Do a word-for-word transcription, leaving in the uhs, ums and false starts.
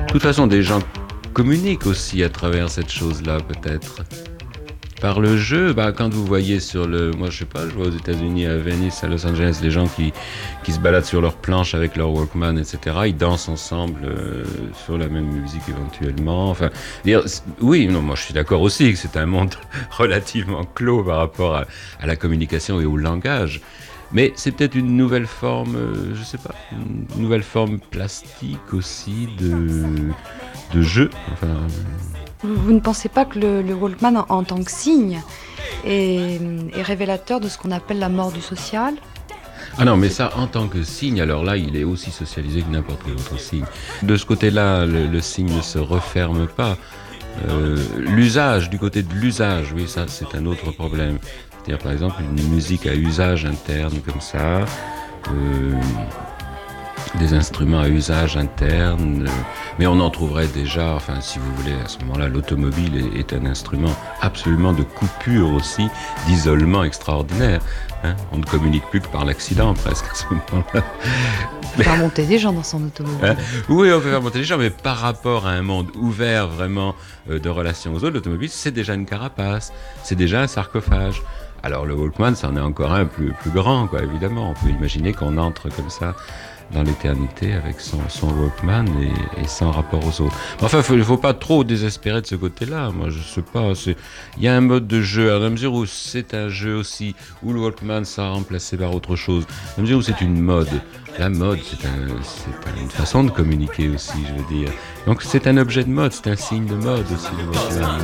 De toute façon, des gens communiquent aussi à travers cette chose-là, peut-être. Par le jeu, bah, quand vous voyez sur le... Moi, je sais pas, je vois aux États-Unis, à Venice, à Los Angeles, les gens qui, qui se baladent sur leur planche avec leur Walkman, et cetera. Ils dansent ensemble euh, sur la même musique éventuellement. Enfin, dire, oui, non, moi je suis d'accord aussi que c'est un monde relativement clos par rapport à, à la communication et au langage. Mais c'est peut-être une nouvelle forme, euh, je sais pas, une nouvelle forme plastique aussi de, de jeu. Enfin, Vous, vous ne pensez pas que le, le Walkman, en, en tant que signe, est, est révélateur de ce qu'on appelle la mort du social ? Ah non, mais ça, en tant que signe, alors là, il est aussi socialisé que n'importe quel autre signe. De ce côté-là, le, le signe ne se referme pas. Euh, l'usage, du côté de l'usage, oui, ça, c'est un autre problème. C'est-à-dire, par exemple, une musique à usage interne comme ça, euh, des instruments à usage interne, euh, mais on en trouverait déjà, enfin, si vous voulez, à ce moment-là, l'automobile est, est un instrument absolument de coupure aussi, d'isolement extraordinaire. Hein, on ne communique plus que par l'accident, presque, à ce moment-là. On peut faire monter des gens dans son automobile. Hein, oui, on peut faire monter les gens, mais par rapport à un monde ouvert vraiment euh, de relations aux autres, l'automobile, c'est déjà une carapace, c'est déjà un sarcophage. Alors le Walkman, c'en est encore un plus, plus grand, quoi, évidemment. On peut imaginer qu'on entre comme ça dans l'éternité avec son, son Walkman et, et sans rapport aux autres. Mais enfin, il ne faut pas trop désespérer de ce côté-là. Moi, je sais pas. Il y a un mode de jeu, à la mesure où c'est un jeu aussi, où le Walkman sera remplacé par autre chose, à la mesure où c'est une mode. La mode, c'est, un, c'est une façon de communiquer aussi, je veux dire. Donc c'est un objet de mode, c'est un signe de mode aussi, le Walkman.